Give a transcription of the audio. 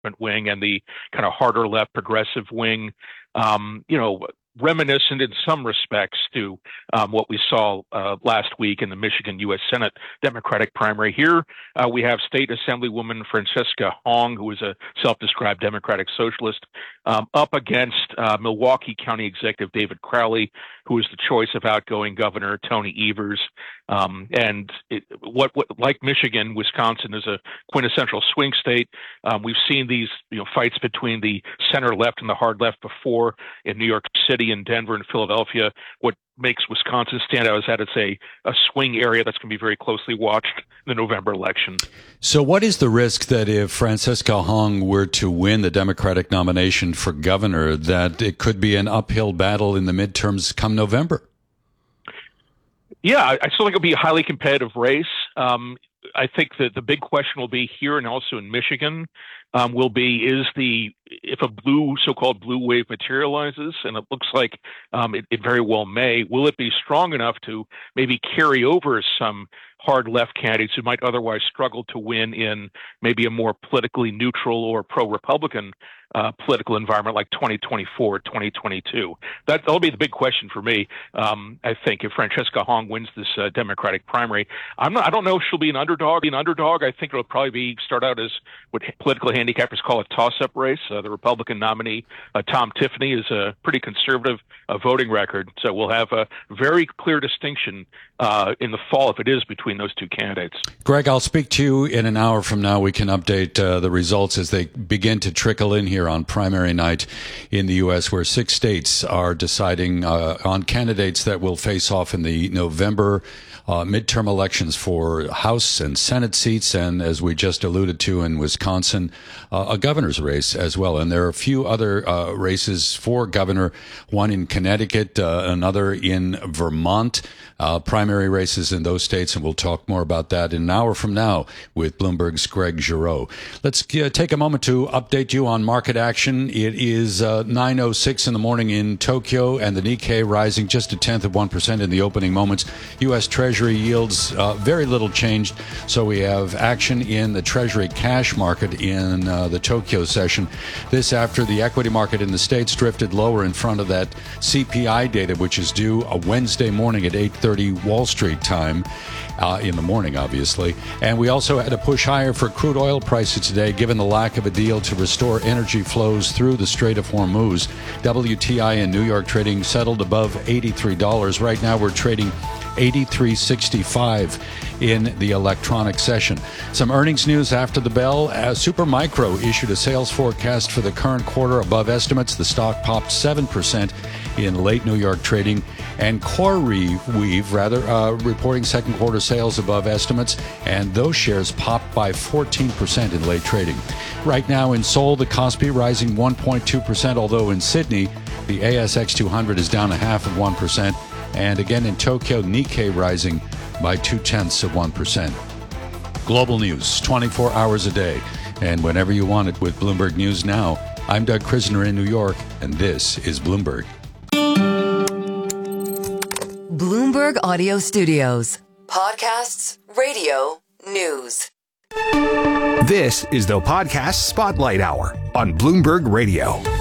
wing and the kind of harder left progressive wing. Reminiscent in some respects to what we saw last week in the Michigan U.S. Senate Democratic primary. Here we have State Assemblywoman Francesca Hong, who is a self-described Democratic socialist, up against Milwaukee County Executive David Crowley, who is the choice of outgoing Governor Tony Evers. Like Michigan, Wisconsin is a quintessential swing state. We've seen these fights between the center left and the hard left before in New York City and Denver and Philadelphia. What makes Wisconsin stand out is that it's a swing area that's going to be very closely watched in the November election. So what is the risk that if Francesca Hong were to win the Democratic nomination for governor, that it could be an uphill battle in the midterms come November? Yeah, I still think it'll be a highly competitive race. I think that the big question will be here and also in Michigan will be if a so-called blue wave materializes, and it looks like it very well may, will it be strong enough to maybe carry over some hard left candidates who might otherwise struggle to win in maybe a more politically neutral or pro-Republican political environment like 2024, 2022. That'll be the big question for me. I think if Francesca Hong wins this Democratic primary, I don't know if she'll be an underdog. I think it'll probably start out as what political handicappers call a toss-up race. The Republican nominee, Tom Tiffany, is a pretty conservative voting record. So we'll have a very clear distinction in the fall, if it is, between those two candidates. Greg, I'll speak to you in an hour from now. We can update the results as they begin to trickle in here on primary night in the U.S., where 6 states are deciding on candidates that will face off in the November midterm elections for House and Senate seats, and as we just alluded to in Wisconsin, a governor's race as well. And there are a few other races for governor, one in Connecticut, another in Vermont, primary races in those states, and we'll talk more about that in an hour from now with Bloomberg's Greg Giroux. Let's take a moment to update you on market action. It is 9:06 in the morning in Tokyo, and the Nikkei rising just 0.1% in the opening moments. U.S. Treasury yields very little changed, so we have action in the Treasury cash market in the Tokyo session. This after the equity market in the States drifted lower in front of that CPI data, which is due a Wednesday morning at 8:30 Wall Street time. In the morning, obviously. And we also had a push higher for crude oil prices today, given the lack of a deal to restore energy flows through the Strait of Hormuz. WTI in New York trading settled above $83. Right now we're trading $83.65 in the electronic session. Some earnings news after the bell. Supermicro issued a sales forecast for the current quarter above estimates. The stock popped 7% in late New York trading. And CoreWeave, reporting second quarter sales above estimates, and those shares popped by 14% in late trading. Right now in Seoul, the Kospi rising 1.2%, although in Sydney, the ASX 200 is down 0.5%. And again in Tokyo, Nikkei rising by 0.2%. Global news, 24 hours a day, and whenever you want it with Bloomberg News Now. I'm Doug Krisner in New York, and this is Bloomberg. Bloomberg Audio Studios. Podcasts, radio, news. This is the Podcast Spotlight Hour on Bloomberg Radio.